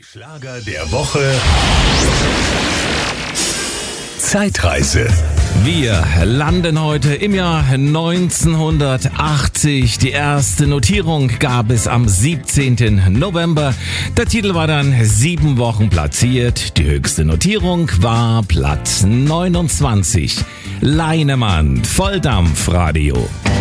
Schlager der Woche. Zeitreise. Wir landen heute im Jahr 1980. Die erste Notierung gab es am 17. November. Der Titel war dann 7 Wochen platziert. Die höchste Notierung war Platz 29. Leinemann, Volldampfradio.